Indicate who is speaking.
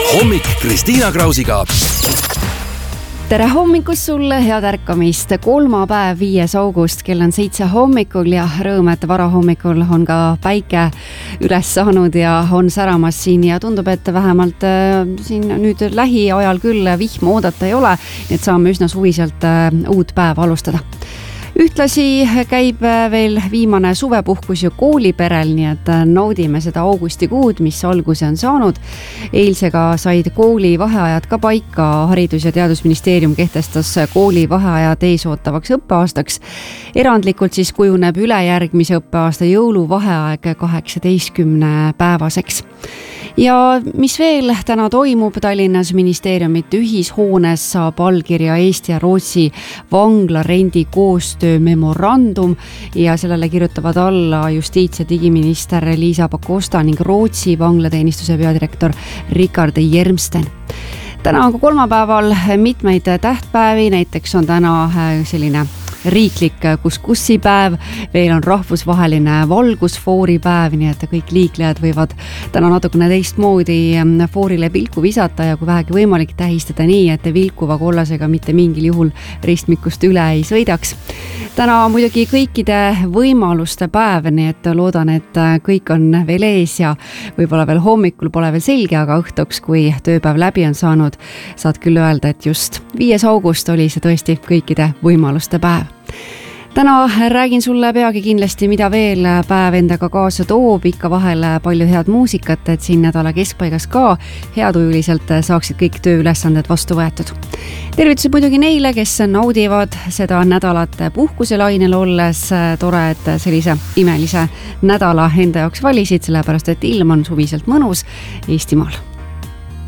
Speaker 1: hommik Kristiina Krausiga.
Speaker 2: Tere hommikust sulle, head ärkamist. Kolmapäev, 5. august, kell on 7 hommikul ja rõõm, et varahommikul on ka päike üles saanud ja on säramas siin ja tundub, et vähemalt siin nüüd lähiajal küll vihma oodata ei ole, et saame üsna suviselt uut päeva alustada. Ühtlasi käib veel viimane suvepuhkus ju kooliperel, nii et naudime seda augustikuud, mis alguse on saanud. Eilsega said kooli vaheajad ka paika. Haridus- ja Teadusministeerium kehtestas kooli vaheajad eesootavaks õppeaastaks. Erandlikult siis kujuneb ülejärgmise õppeaasta jõuluvaheaeg 18 päevaseks. Ja mis veel täna toimub Tallinnas ministeeriumite ühishoones saab allkirja Eesti ja Rootsi vanglarendi koostöö memorandum ja sellele kirjutavad alla justiits- ja digiminister Liisa Pakosta ning Rootsi vanglateenistuse peadirektor Rickard Jermsten. Täna on ka kolmapäeval mitmeid tähtpäevi, näiteks on täna selline riiklik kuskussipäev, veel on rahvusvaheline valgusfooripäev, nii et kõik liiklejad võivad täna natukene teistmoodi foorile pilku visata ja kui vähegi võimalik tähistada nii, et vilkuva kollasega mitte mingil juhul ristmikust üle ei sõidaks. Täna on muidugi kõikide võimaluste päev, nii et loodan, et kõik on veel ees ja võib-olla veel hommikul pole veel selge, aga õhtuks, kui tööpäev läbi on saanud, saad küll öelda, et just 5. august oli see tõesti kõikide võimaluste päev. Täna räägin sulle peagi kindlasti, mida veel päev endaga kaasa toob, ikka vahel palju head muusikat, et siin nädala keskpaigas ka heatujuliselt saaksid kõik tööülesanded vastu võetud. Tervitused muidugi neile, kes naudivad seda nädalat puhkuselainel olles. Tore, et sellise imelise nädala enda jaoks valisid, sellepärast et ilm on suviselt mõnus Eestimaal.